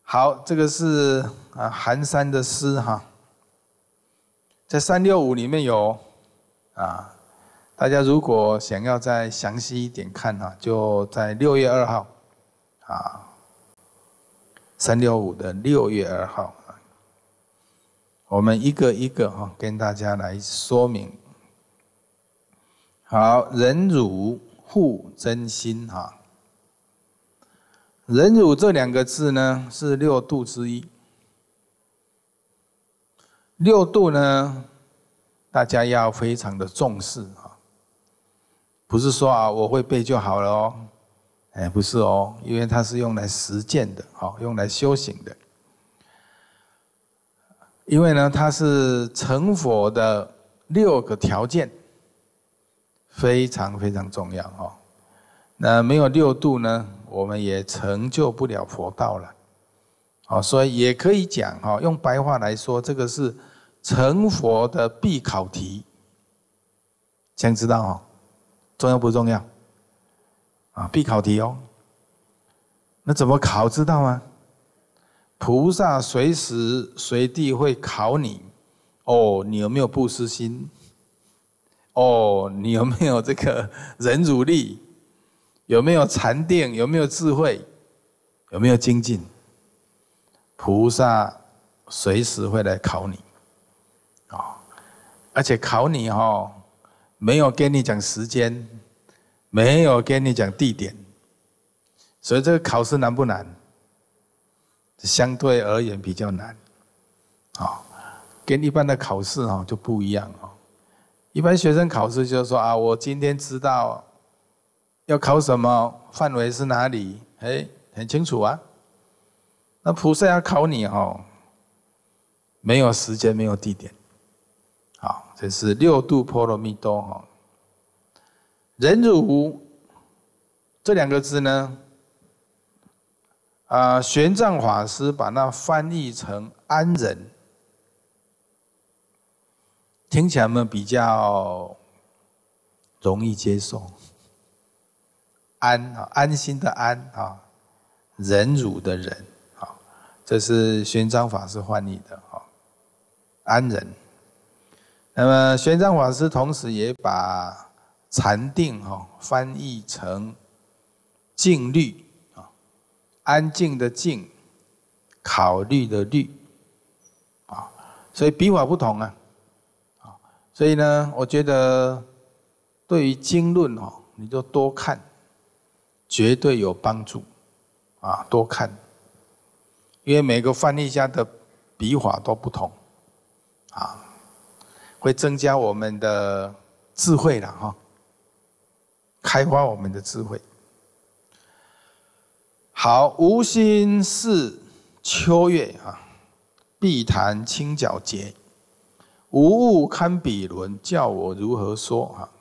好，这个是寒山的诗哈，在365里面有大家如果想要再详细一点看就在6月2号365的6月2号，我们一个一个跟大家来说明。好，忍辱护真心忍辱这2个字呢是6度之一。6度呢，大家要非常的重视不是说我会背就好了哦，不是哦，因为它是用来实践的用来修行的。因为呢，它是成佛的6个条件，非常非常重要那没有6度呢，我们也成就不了佛道了所以也可以讲用白话来说，这个是成佛的必考题。这样知道重要不重要必考题那怎么考知道吗？菩萨随时随地会考你你有没有布施心你有没有这个忍辱力，有没有禅定，有没有智慧，有没有精进。菩萨随时会来考你而且考你没有跟你讲时间，没有跟你讲地点，所以这个考试难不难？相对而言比较难跟一般的考试就不一样一般学生考试就是说我今天知道要考什么，范围是哪里，很清楚那菩萨要考你没有时间，没有地点这是6度波罗蜜多忍辱这2个字呢玄奘法师把它翻译成安忍，听起来我们比较容易接受。安心的安忍辱的忍这是玄奘法师翻译的安忍。那么玄奘法师同时也把禅定翻译成静虑，安静的静，考虑的虑所以笔法不同所以呢，我觉得对于经论你就多看，绝对有帮助多看，因为每个翻译家的笔法都不同会增加我们的智慧啦开发我们的智慧。好，无心似秋月碧潭清皎洁，无物堪比伦，叫我如何说